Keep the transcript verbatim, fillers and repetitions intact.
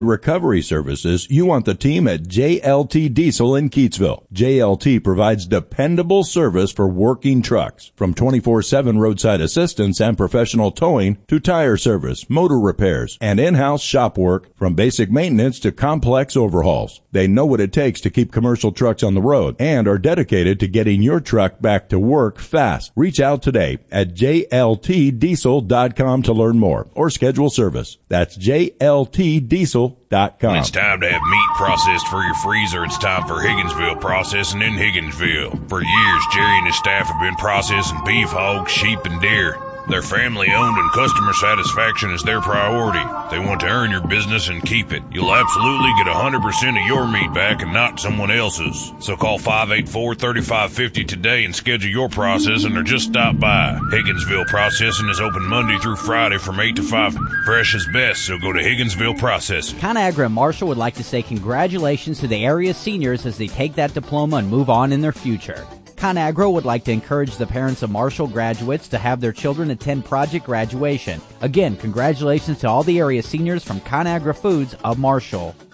recovery services, you want the team at J L T Diesel in Keatsville. J L T provides dependable service for working trucks, from twenty-four seven roadside assistance and professional towing to tire service, motor repairs, and in-house shop work, from basic maintenance to complex overhauls. They know what it takes to keep commercial trucks on the road and are dedicated to getting your truck back to work fast. Reach out today at J L T diesel dot com to learn more or schedule service. That's J L T diesel dot com. When it's time to have meat processed for your freezer, it's time for Higginsville Processing in Higginsville. For years, Jerry and his staff have been processing beef, hogs, sheep, and deer. They're family-owned and customer satisfaction is their priority. They want to earn your business and keep it. You'll absolutely get one hundred percent of your meat back and not someone else's. So call five eight four, three five five zero today and schedule your processing or just stop by. Higginsville Processing is open Monday through Friday from eight to five. Fresh is best, so go to Higginsville Processing. ConAgra and Marshall would like to say congratulations to the area seniors as they take that diploma and move on in their future. ConAgra would like to encourage the parents of Marshall graduates to have their children attend project graduation. Again, congratulations to all the area seniors from ConAgra Foods of Marshall.